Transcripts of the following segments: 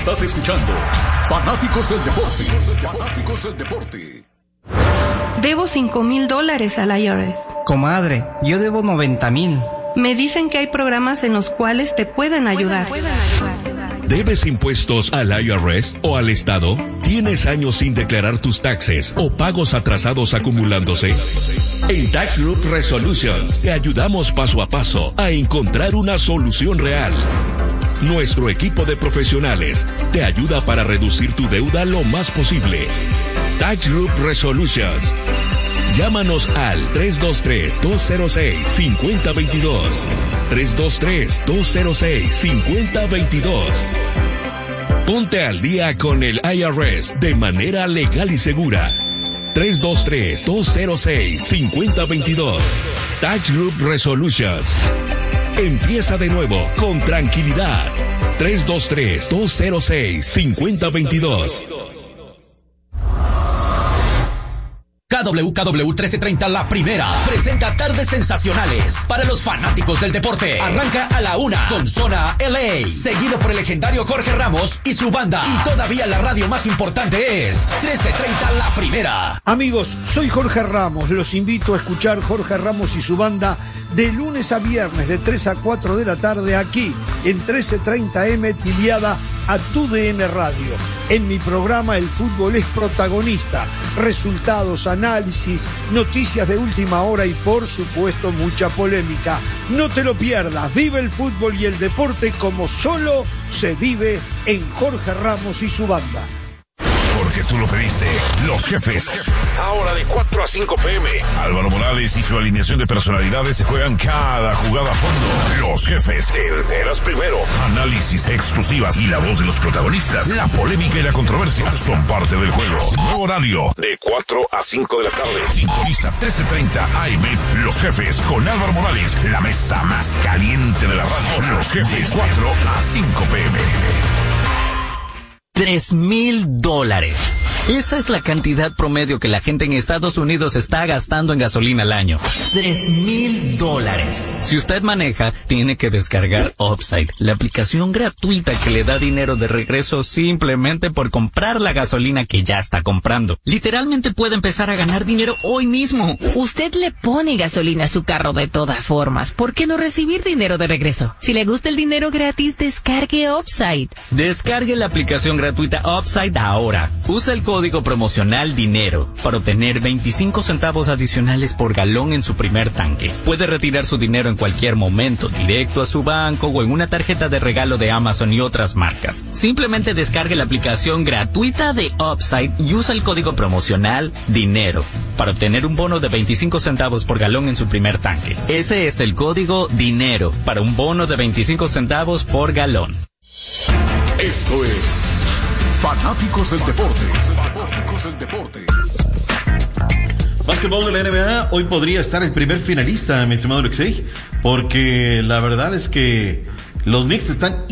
Estás escuchando Fanáticos del Deporte. Fanáticos del Deporte. Debo $5,000 al IRS. Comadre, yo debo 90,000. Me dicen que hay programas en los cuales te pueden ayudar. ¿Debes impuestos al IRS o al Estado? ¿Tienes años sin declarar tus taxes o pagos atrasados acumulándose? En Tax Group Resolutions te ayudamos paso a paso a encontrar una solución real. Nuestro equipo de profesionales te ayuda para reducir tu deuda lo más posible. Tax Group Resolutions. Llámanos al 323-206-5022. 323-206-5022. Ponte al día con el IRS de manera legal y segura. 323-206-5022. Tax Group Resolutions. Empieza de nuevo con tranquilidad. 323-206-5022. KWKW 1330 La Primera presenta tardes sensacionales para los fanáticos del deporte. Arranca a la 1 con Zona LA, seguido por el legendario Jorge Ramos y su banda. Y todavía la radio más importante es 1330 La Primera. Amigos, soy Jorge Ramos. Los invito a escuchar Jorge Ramos y su banda de lunes a viernes de 3 a 4 de la tarde aquí en 1330M afiliada a TUDN Radio. En mi programa el fútbol es protagonista. Resultados, análisis, noticias de última hora y por supuesto mucha polémica. No te lo pierdas. Vive el fútbol y el deporte como solo se vive en Jorge Ramos y su banda. Porque tú lo pediste. Los Jefes. Ahora de 4 a 5 p.m. Álvaro Morales y su alineación de personalidades se juegan cada jugada a fondo. Los Jefes. Te enteras primero. Análisis, exclusivas y la voz de los protagonistas. La polémica y la controversia son parte del juego. Nuevo horario de 4 a 5 de la tarde. Sintoniza 1330 AM. Los Jefes con Álvaro Morales. La mesa más caliente de la radio. Los Jefes. 4 a 5 p.m. $3,000. Esa es la cantidad promedio que la gente en Estados Unidos está gastando en gasolina al año. $3,000. Si usted maneja, tiene que descargar Upside, la aplicación gratuita que le da dinero de regreso simplemente por comprar la gasolina que ya está comprando. Literalmente puede empezar a ganar dinero hoy mismo. Usted le pone gasolina a su carro de todas formas. ¿Por qué no recibir dinero de regreso? Si le gusta el dinero gratis, descargue Upside. Descargue la aplicación gratuita Upside ahora. Usa el código promocional DINERO para obtener 25 centavos adicionales por galón en su primer tanque. Puede retirar su dinero en cualquier momento, directo a su banco o en una tarjeta de regalo de Amazon y otras marcas. Simplemente descargue la aplicación gratuita de Upside y usa el código promocional DINERO para obtener un bono de 25 centavos por galón en su primer tanque. Ese es el código DINERO para un bono de 25 centavos por galón. Esto es Fanáticos del Deporte. Fanáticos del Deporte. Básquetbol de la NBA, hoy podría estar el primer finalista, mi estimado Alexei, porque la verdad es que los Knicks están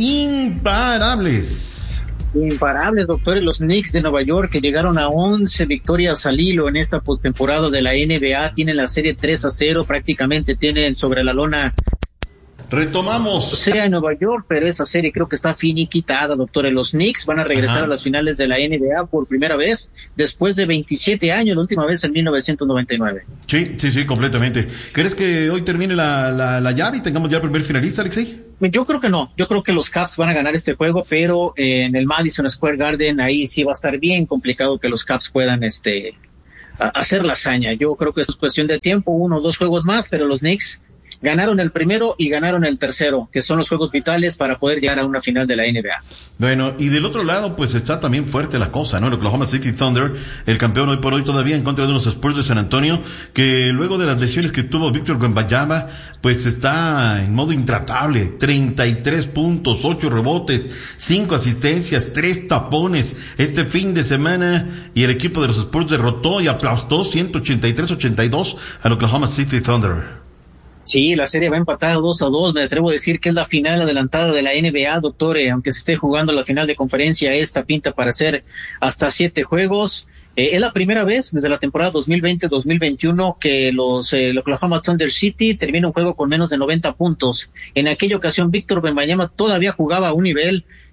imparables. Imparables, doctores, los Knicks de Nueva York, que llegaron a 11 victorias al hilo en esta postemporada de la NBA, tienen la serie 3-0, prácticamente tienen sobre la lona. Retomamos. Sea en Nueva York, pero esa serie creo que está finiquitada, doctores. Los Knicks van a regresar a las finales de la NBA por primera vez después de 27 años, la última vez en 1999. Sí, completamente. ¿Crees que hoy termine la llave y tengamos ya el primer finalista, Alexei? Yo creo que no. Yo creo que los Caps van a ganar este juego, pero en el Madison Square Garden ahí sí va a estar bien complicado que los Caps puedan hacer la hazaña. Yo creo que es cuestión de tiempo, 1 o 2 juegos más, pero los Knicks ganaron el primero y ganaron el tercero, que son los juegos vitales para poder llegar a una final de la NBA. Bueno, y del otro lado, pues está también fuerte la cosa, ¿no? El Oklahoma City Thunder, el campeón hoy por hoy todavía en contra de unos Spurs de San Antonio, que luego de las lesiones que tuvo Víctor Wembanyama, pues está en modo intratable. 33 puntos, 8 rebotes, 5 asistencias, 3 tapones este fin de semana, y el equipo de los Spurs derrotó y aplastó 183-82 al Oklahoma City Thunder. Sí, la serie va empatada 2-2. Me atrevo a decir que es la final adelantada de la NBA, doctor. Aunque se esté jugando la final de conferencia, esta pinta para ser hasta 7 juegos. Es la primera vez desde la temporada 2020-2021 que los Oklahoma Thunder City termina un juego con menos de 90 puntos. En aquella ocasión, Víctor Wembanyama todavía jugaba a un nivel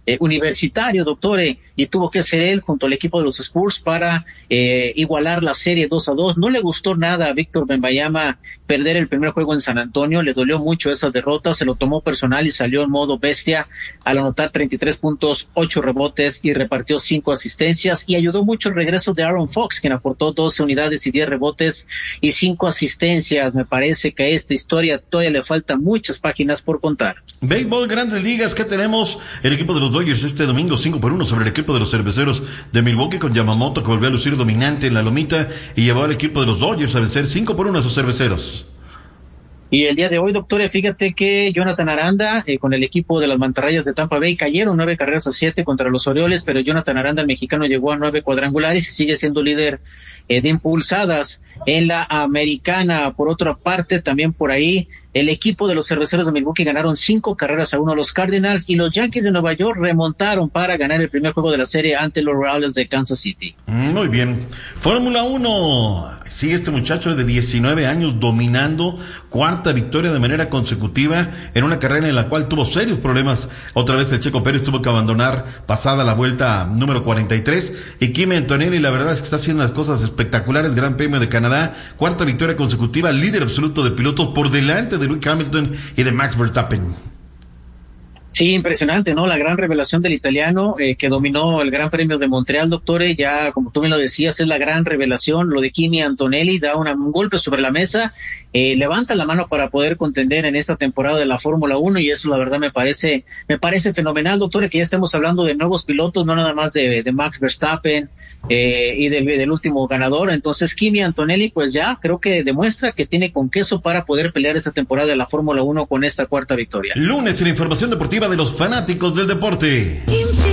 Universitario, doctor, y tuvo que ser él junto al equipo de los Spurs para igualar la serie 2-2. No le gustó nada a Víctor Wembanyama perder el primer juego en San Antonio, le dolió mucho esa derrota, se lo tomó personal y salió en modo bestia al anotar 33 puntos, 8 rebotes y repartió 5 asistencias, y ayudó mucho el regreso de Aaron Fox, quien aportó 12 unidades y 10 rebotes y 5 asistencias. Me parece que a esta historia todavía le faltan muchas páginas por contar. Béisbol, Grandes Ligas, ¿qué tenemos? El equipo de los Dodgers este domingo 5-1 sobre el equipo de los Cerveceros de Milwaukee, con Yamamoto que volvió a lucir dominante en la lomita y llevó al equipo de los Dodgers a vencer 5-1 a sus Cerveceros. Y el día de hoy, doctor, fíjate que Jonathan Aranda con el equipo de las Mantarrayas de Tampa Bay cayeron 9-7 contra los Orioles, pero Jonathan Aranda, el mexicano, llegó a 9 cuadrangulares y sigue siendo líder de impulsadas en la americana. Por otra parte, también por ahí, el equipo de los Cerveceros de Milwaukee ganaron 5-1 a los Cardinals, y los Yankees de Nueva York remontaron para ganar el primer juego de la serie ante los Royals de Kansas City. Muy bien. Fórmula 1. Sigue este muchacho de 19 años dominando, cuarta victoria de manera consecutiva en una carrera en la cual tuvo serios problemas. Otra vez el Checo Pérez tuvo que abandonar pasada la vuelta número 43, y Kimi Antonelli, la verdad es que está haciendo las cosas espectaculares. Gran Premio de Canadá, cuarta victoria consecutiva, líder absoluto de pilotos por delante de Lewis Hamilton y de Max Verstappen. Sí, impresionante, ¿no? La gran revelación del italiano que dominó el Gran Premio de Montreal, doctor, ya como tú me lo decías, es la gran revelación. Lo de Kimi Antonelli da un golpe sobre la mesa, levanta la mano para poder contender en esta temporada de la Fórmula 1, y eso la verdad me parece fenomenal, doctor, que ya estemos hablando de nuevos pilotos, no nada más de Max Verstappen y del último ganador. Entonces Kimi Antonelli pues ya creo que demuestra que tiene con queso para poder pelear esta temporada de la Fórmula 1 con esta cuarta victoria. Lunes en la información deportiva de los fanáticos del deporte.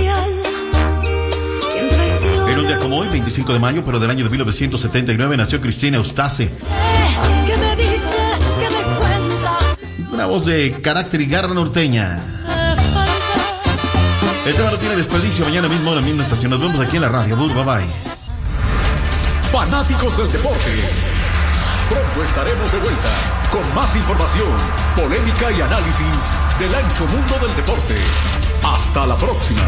En un día como hoy, 25 de mayo, pero del año de 1979, nació Cristina Eustace. Una voz de carácter y garra norteña. El tema no tiene desperdicio. Mañana mismo en la misma estación. Nos vemos aquí en la radio. Bye bye. Fanáticos del deporte. Pronto estaremos de vuelta con más información, polémica y análisis del ancho mundo del deporte. Hasta la próxima.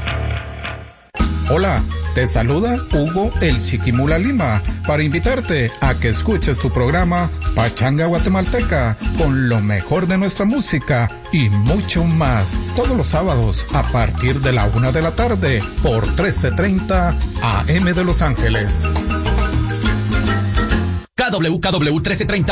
Hola, te saluda Hugo el Chiquimula Lima para invitarte a que escuches tu programa Pachanga Guatemalteca con lo mejor de nuestra música y mucho más, todos los sábados a partir de la 1 de la tarde por 1330 AM de Los Ángeles. KWKW 1330